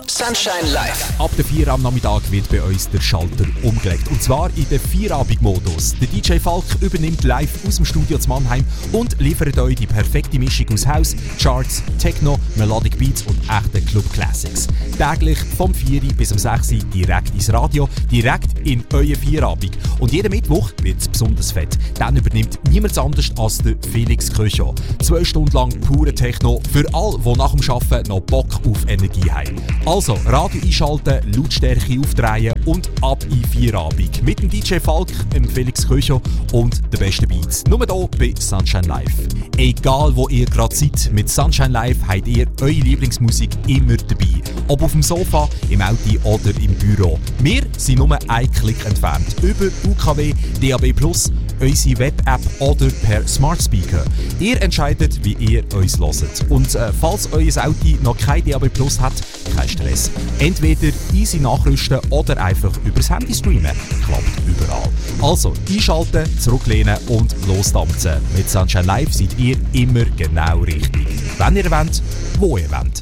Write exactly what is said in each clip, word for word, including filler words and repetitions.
Sunshine Live. Ab der vier am Nachmittag wird bei uns der Schalter umgelegt. Und zwar in den Vierabend-Modus. Der D J Falk übernimmt live aus dem Studio zu Mannheim und liefert euch die perfekte Mischung aus House, Charts, Techno, Melodic Beats und echten Club Classics. Täglich vom vier bis um sechs direkt ins Radio, direkt in euer Vierabend. Und jeden Mittwoch wird es besonders fett. Dann übernimmt niemand anders als der Felix Köcho. Zwei Stunden lang pure Techno für alle, die nach dem Arbeiten noch Bock auf Energie haben. Also Radio einschalten, Lautstärke aufdrehen und ab in Vierabend. Mit dem D J Falk, dem Felix Köcho und den besten Beats. Nur hier bei Sunshine Live. Egal wo ihr gerade seid, mit Sunshine Live habt ihr eure Lieblingsmusik immer dabei. Ob auf dem Sofa, im Auto oder im Büro. Wir sind nur einen Klick entfernt. Über U K W, D A B plus, unsere Web-App oder per Smart Speaker. Ihr entscheidet, wie ihr uns hört. Und äh, falls euer Auto noch kein D A B plus hat, kein Stress. Entweder easy nachrüsten oder einfach übers Handy streamen. Klappt überall. Also einschalten, zurücklehnen und losdampfen. Mit Sunshine Live seid ihr immer genau richtig. Wenn ihr wollt, wo ihr wollt.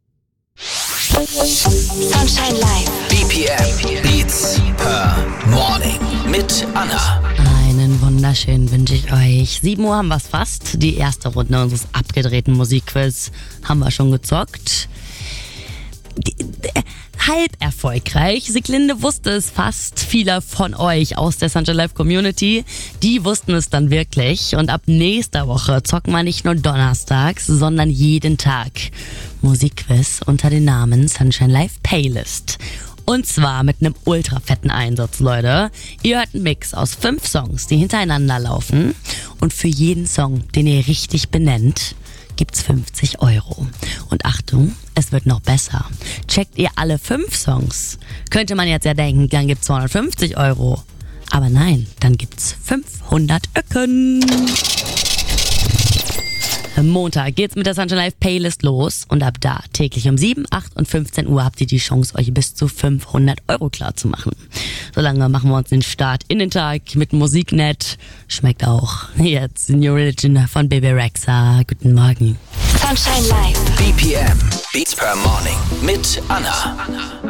Sunshine Live. B P M. Beats per Morning. Mit Anna. Einen wunderschönen wünsche ich euch. sieben Uhr haben wir es fast. Die erste Runde unseres abgedrehten Musikquiz haben wir schon gezockt. Die, die, halb erfolgreich. Sieglinde wusste es fast. Viele von euch aus der Sunshine Live Community, die wussten es dann wirklich. Und ab nächster Woche zocken wir nicht nur donnerstags, sondern jeden Tag Musikquiz unter dem Namen Sunshine Live Playlist. Und zwar mit einem ultra fetten Einsatz, Leute. Ihr hört einen Mix aus fünf Songs, die hintereinander laufen. Und für jeden Song, den ihr richtig benennt, gibt's fünfzig Euro. Und Achtung, es wird noch besser. Checkt ihr alle fünf Songs, könnte man jetzt ja denken, dann gibt's zweihundertfünfzig Euro. Aber nein, dann gibt's fünfhundert Öcken. Am Montag geht's mit der Sunshine Live Playlist los und ab da täglich um sieben, acht und fünfzehn Uhr habt ihr die Chance, euch bis zu fünfhundert Euro klar zu machen. Solange machen wir uns den Start in den Tag mit Musiknet. Schmeckt auch. Jetzt New Religion von Bebe Rexha. Guten Morgen. Sunshine Live. B P M. Beats per Morning. Mit Anna.